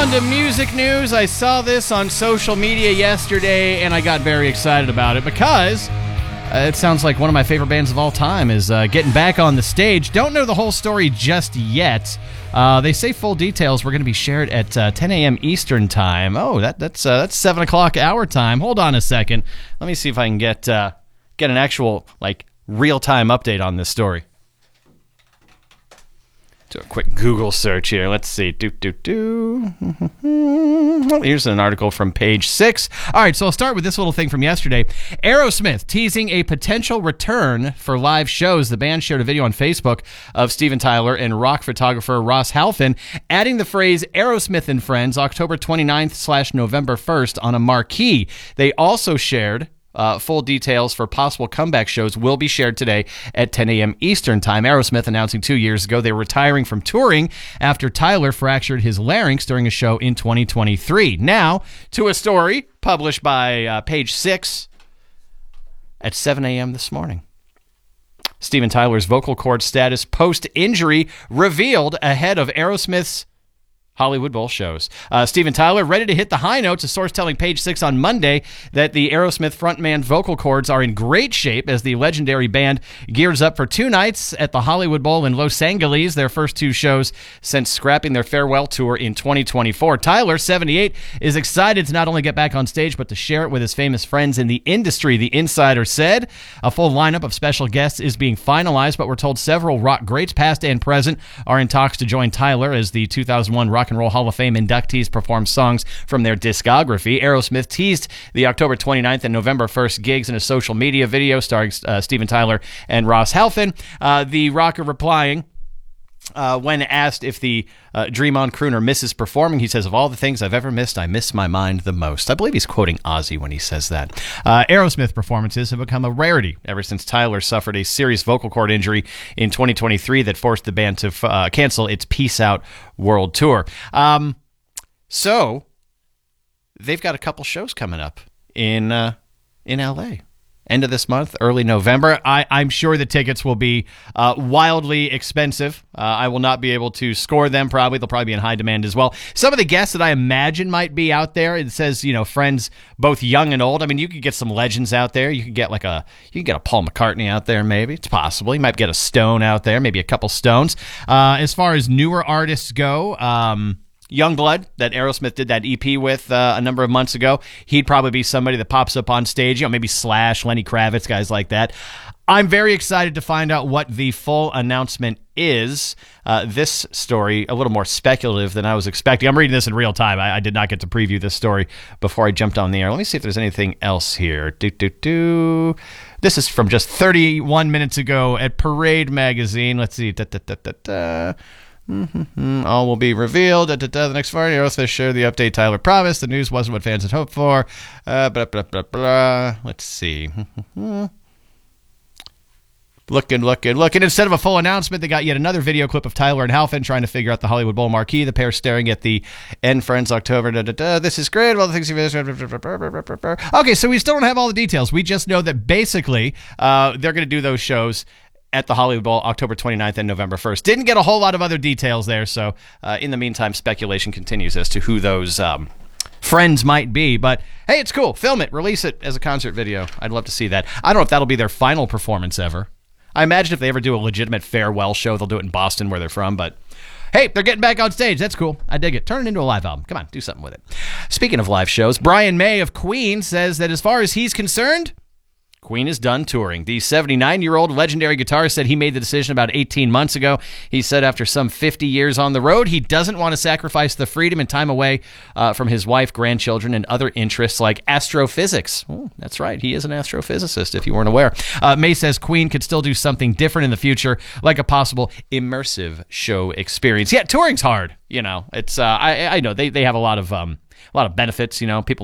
On to music news. I saw this on social media yesterday, and I got very excited about it because it sounds like one of my favorite bands of all time is getting back on the stage. Don't know the whole story just yet. They say full details were going to be shared at 10 a.m. Eastern time. Oh, that's 7 o'clock our time. Hold on a second. Let me see if I can get an actual real-time update on this story. Do a quick Google search here. Let's see. Here's an article from Page 6. All right, so I'll start with this little thing from yesterday. Aerosmith teasing a potential return for live shows. The band shared a video on Facebook of Steven Tyler and rock photographer Ross Halfin adding the phrase Aerosmith and Friends October 29th / November 1st on a marquee. They also shared full details for possible comeback shows will be shared today at 10 a.m. Eastern time. Aerosmith announcing 2 years ago they were retiring from touring after Tyler fractured his larynx during a show in 2023. Now, to a story published by Page 6 at 7 a.m. this morning. Steven Tyler's vocal cord status post-injury revealed ahead of Aerosmith's Hollywood Bowl shows. Steven Tyler ready to hit the high notes. A source telling Page 6 on Monday that the Aerosmith frontman vocal cords are in great shape as the legendary band gears up for 2 nights at the Hollywood Bowl in Los Angeles, their first 2 shows since scrapping their farewell tour in 2024. Tyler, 78, is excited to not only get back on stage, but to share it with his famous friends in the industry. The Insider said a full lineup of special guests is being finalized, but we're told several rock greats, past and present, are in talks to join Tyler as the 2001 Rock and Roll Hall of Fame inductees perform songs from their discography. Aerosmith teased the October 29th and November 1st gigs in a social media video starring Steven Tyler and Ross Halfin. The rocker replying, when asked if the Dream On crooner misses performing, he says, of all the things I've ever missed, I miss my mind the most. I believe he's quoting Ozzy when he says that. Aerosmith performances have become a rarity ever since Tyler suffered a serious vocal cord injury in 2023 that forced the band to cancel its Peace Out World Tour. So they've got a couple shows coming up in L.A., end of this month, early November. I'm sure the tickets will be wildly expensive. I will not be able to score them, probably. They'll probably be in high demand as well. Some of the guests that I imagine might be out there, it says, friends both young and old. I mean, you could get some legends out there. You could get a Paul McCartney out there, maybe. It's possible. You might get a Stone out there, maybe a couple Stones. As far as newer artists go, Youngblood, that Aerosmith did that EP with a number of months ago, he'd probably be somebody that pops up on stage, maybe Slash, Lenny Kravitz, guys like that. I'm very excited to find out what the full announcement is. This story, a little more speculative than I was expecting. I'm reading this in real time. I did not get to preview this story before I jumped on the air. Let me see if there's anything else here. This is from just 31 minutes ago at Parade Magazine. Let's see. All will be revealed. The next Friday, Aerosmith shared the update Tyler promised. The news wasn't what fans had hoped for. Let's see. Looking. Instead of a full announcement, they got yet another video clip of Tyler and Halfin trying to figure out the Hollywood Bowl marquee. The pair staring at the End Friends October. This is great. All the things you've... Okay, so we still don't have all the details. We just know that basically they're going to do those shows at the Hollywood Bowl, October 29th and November 1st. Didn't get a whole lot of other details there, so in the meantime, speculation continues as to who those friends might be. But hey, it's cool. Film it. Release it as a concert video. I'd love to see that. I don't know if that'll be their final performance ever. I imagine if they ever do a legitimate farewell show, they'll do it in Boston where they're from, but hey, they're getting back on stage. That's cool. I dig it. Turn it into a live album. Come on, do something with it. Speaking of live shows, Brian May of Queen says that as far as he's concerned, Queen is done touring. The 79-year-old legendary guitarist said he made the decision about 18 months ago. He said after some 50 years on the road, he doesn't want to sacrifice the freedom and time away from his wife, grandchildren, and other interests like astrophysics. Oh, that's right. He is an astrophysicist, if you weren't aware. May says Queen could still do something different in the future, like a possible immersive show experience. Yeah, touring's hard. It's I know they have a lot of benefits. People